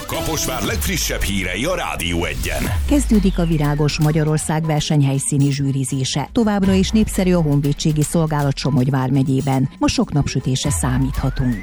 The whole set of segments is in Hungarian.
Kaposvár legfrissebb hírei a Rádió Egyen. Kezdődik a Virágos Magyarország versenyhelyszíni zsűrizése. Továbbra is népszerű a honvédségi szolgálat Somogy vármegyében. Ma sok napsütésre számíthatunk.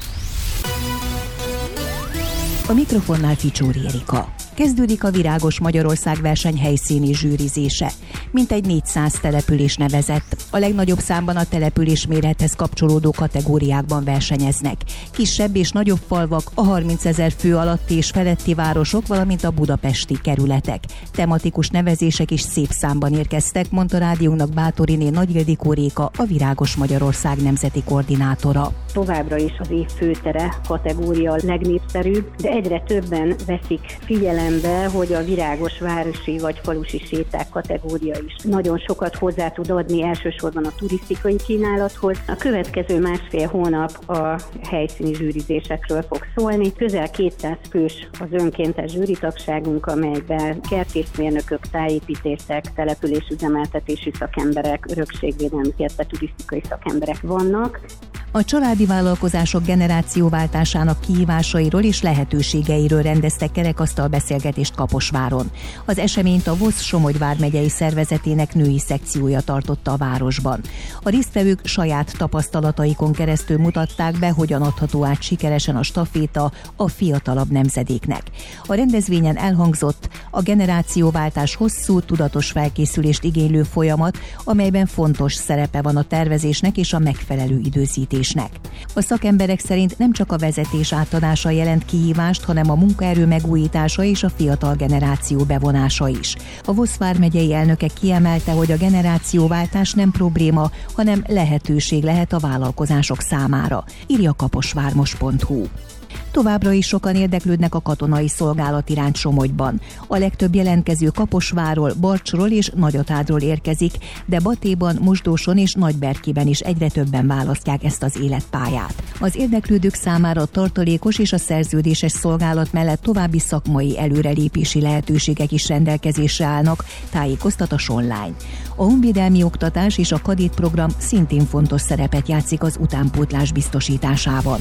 A mikrofonnál Ficsóri Erika. Kezdődik a Virágos Magyarország versenyhelyszíni zsűrizése. Mintegy 400 település nevezett. A legnagyobb számban a település mérethez kapcsolódó kategóriákban versenyeznek. Kisebb és nagyobb falvak, a 30 000 fő alatti és feletti városok, valamint a budapesti kerületek. Tematikus nevezések is szép számban érkeztek, mondta rádiónak Bátoriné Nagy Ildikó Réka, a Virágos Magyarország nemzeti koordinátora. Továbbra is az év főtere kategória a legnépszerűbb, de egyre többen veszik figyelembe, hogy a virágos városi vagy falusi séták kategória is nagyon sokat hozzá tud adni, elsősorban a turisztikai kínálathoz. A következő másfél hónap a helyszíni zsűrizésekről fog szólni. Közel 200 fős az önkéntes zsűritagságunk, amelyben kertészmérnökök, tájépítészek, településüzemeltetési szakemberek, örökségvédelmi, illetve turisztikai szakemberek vannak. A családi vállalkozások generációváltásának kihívásairól és lehetőségeiről rendeztek kerekasztal beszélgetést Kaposváron. Az eseményt a VOSZ Somogy vármegyei szervezetének női szekciója tartotta a városban. A résztvevők saját tapasztalataikon keresztül mutatták be, hogyan adható át sikeresen a staféta a fiatalabb nemzedéknek. A rendezvényen elhangzott a generációváltás hosszú, tudatos felkészülést igénylő folyamat, amelyben fontos szerepe van a tervezésnek és a megfelelő időzítésnek. A szakemberek szerint nem csak a vezetés átadása jelent kihívást, hanem a munkaerő megújítása és a fiatal generáció bevonása is. A VOSZ vármegyei elnöke kiemelte, hogy a generációváltás nem probléma, hanem lehetőség lehet a vállalkozások számára, írja kaposvármos.hu. Továbbra is sokan érdeklődnek a katonai szolgálat iránt Somogyban. A legtöbb jelentkező Kaposvárról, Barcsról és Nagyatádról érkezik, de Batéban, Mosdóson és Nagyberkiben is egyre többen választják ezt az életpályát. Az érdeklődők számára a tartalékos és a szerződéses szolgálat mellett további szakmai előrelépési lehetőségek is rendelkezésre állnak, tájékoztat a Sonline. A honvédelmi oktatás és a kadétprogram szintén fontos szerepet játszik az utánpótlás biztosításában.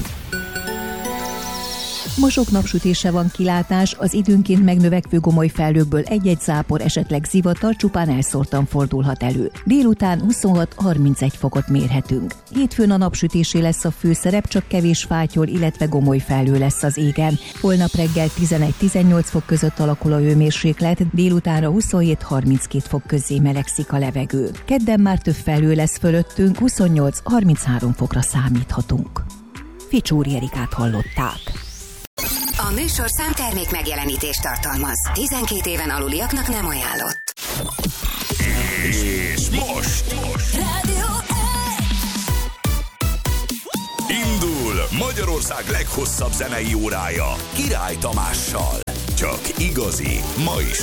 Ma sok napsütésre van kilátás, az időnként megnövekvő gomoly felhőkből egy-egy zápor, esetleg zivatar csupán elszórtan fordulhat elő. Délután 26-31 fokot mérhetünk. Hétfőn a napsütésé lesz a főszerep, csak kevés fátyol, illetve gomoly felhő lesz az égen. Holnap reggel 11-18 fok között alakul a hőmérséklet, délutánra 27-32 fok közé melegszik a levegő. Kedden már több felhő lesz fölöttünk, 28-33 fokra számíthatunk. Ficsóri Erikát hallották. A műsor számtermék megjelenítést tartalmaz. 12 éven aluliaknak nem ajánlott. És most Rádió indul Magyarország leghosszabb zenei órája Király Tamással. Csak igazi, ma is